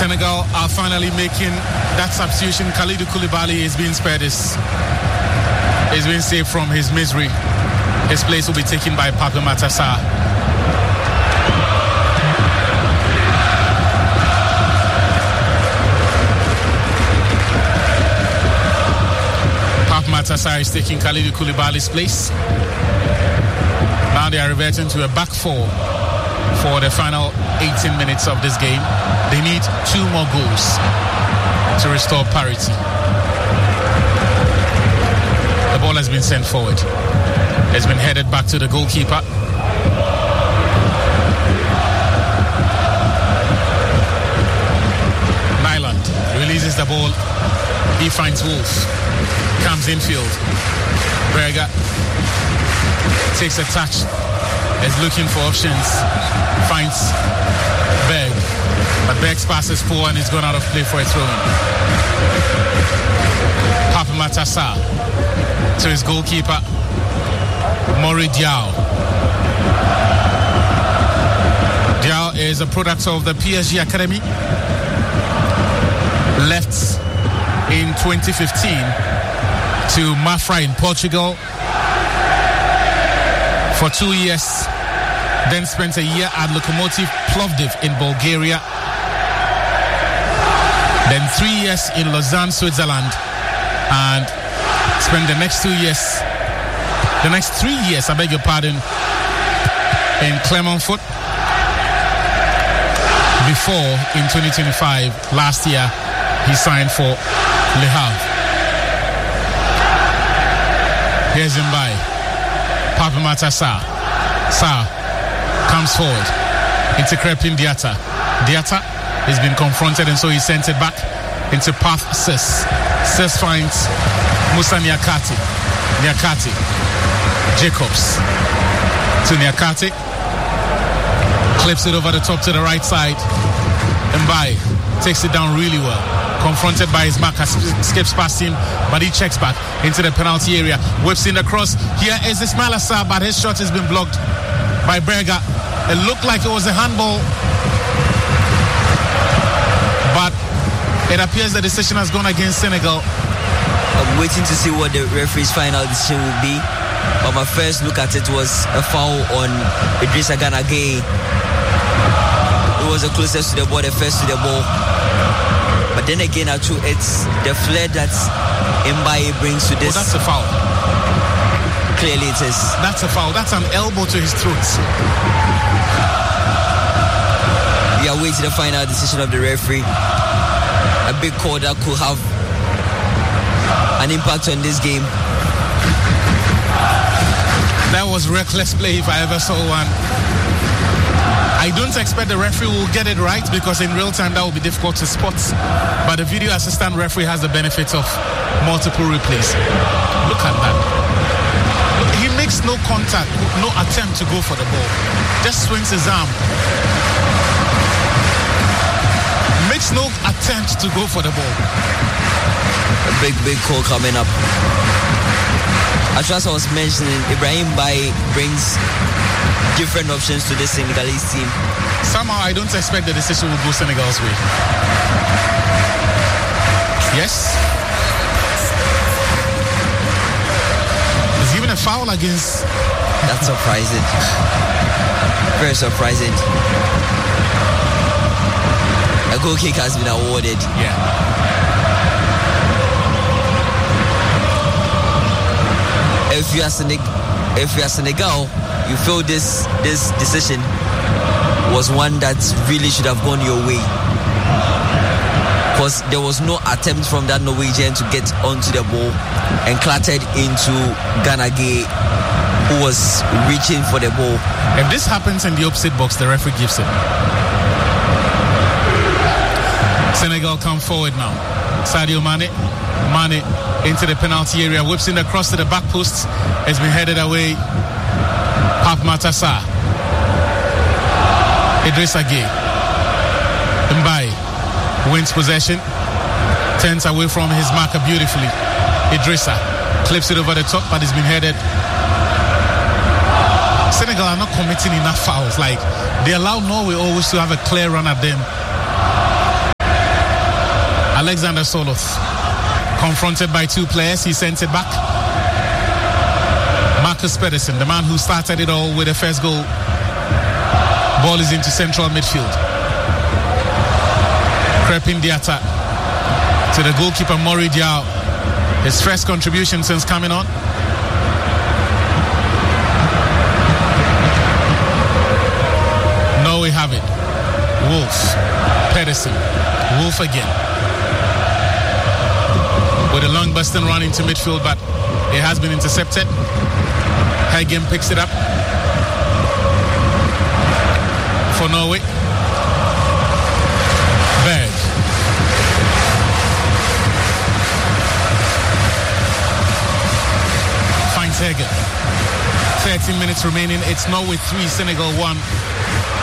Senegal are finally making that substitution. Kalidou Koulibaly is being spared. Is being saved from his misery. His place will be taken by Pape Matar Sarr. Pape Matar Sarr is taking Kalidou Koulibaly's place. Now they are reverting to a back four for the final 18 minutes of this game. They need 2 more goals to restore parity. The ball has been sent forward. It's been headed back to the goalkeeper. Nyland releases the ball. He finds Wolf. Comes infield. Berger takes a touch. Is looking for options. Finds Berg. But Berg's pass is poor and he's gone out of play for a throw-in. Pape Matar Sarr to his goalkeeper, Mori Diaw. Diaw is a product of the PSG Academy. Left in 2015 to Mafra in Portugal for 2 years. Then spent a year at Lokomotiv Plovdiv in Bulgaria. Then 3 years in Lausanne, Switzerland. And spent the next 3 years, I beg your pardon, in Clermont-Foot. Before, in 2025, last year, he signed for Le Havre. Here's Mbaye. Pape Matar Sarr. Sarr comes forward into Crepin Diatta. Diatta has been confronted and so he sends it back into Path Sis. Sis finds Musa Niakate. Niakate. Jacobs to Niakate. Clips it over the top to the right side. Mbaye takes it down really well. Confronted by his marker, skips past him, but he checks back into the penalty area. Whips in the cross. Here is Ismaila Sarr, but his shot has been blocked by Berger. It looked like it was a handball, but it appears the decision has gone against Senegal. I'm waiting to see what the referee's final decision will be, but my first look at it was a foul on Idrissa Gana Gueye. It was the closest to the ball, the first to the ball. But then again, it's the flair that Mbaye brings to this. Oh, that's a foul. Clearly it is. That's a foul. That's an elbow to his throat. We are waiting the final decision of the referee. A big call that could have an impact on this game. That was reckless play if I ever saw one. I don't expect the referee will get it right because in real time that will be difficult to spot. But the video assistant referee has the benefit of multiple replays. Look at that. He makes no contact, no attempt to go for the ball. Just swings his arm. Makes no attempt to go for the ball. A big call coming up. As I was mentioning, Ibrahim Mbaye brings different options to this Senegalese team. Somehow I don't expect the decision will go Senegal's way. Yes. He's given a foul against. That's surprising. Very surprising. A goal kick has been awarded. Yeah. If you are Senegal, you feel this decision was one that really should have gone your way, because there was no attempt from that Norwegian to get onto the ball and clattered into Gana Gueye, who was reaching for the ball. If this happens in the opposite box, the referee gives it. Senegal come forward now. Sadio Mane into the penalty area, whips in across to the back post. It's been headed away. Pape Matar Sarr. Idrissa Gueye. Mbaye wins possession. Turns away from his marker beautifully. Idrissa clips it over the top, but it's been headed. Senegal are not committing enough fouls. Like, they allow Norway always to have a clear run at them. Alexander Soloth, confronted by two players, he sends it back. Marcus Pedersen, the man who started it all with the first goal. Ball is into central midfield. Crepin Diatta to the goalkeeper Mori Diaw. His first contribution since coming on. Now we have it. Wolf, Pedersen, Wolf again. With a long busting run into midfield, but it has been intercepted. Hagen picks it up for Norway. Berg. Finds Hagen. 13 minutes remaining. It's Norway 3, Senegal 1.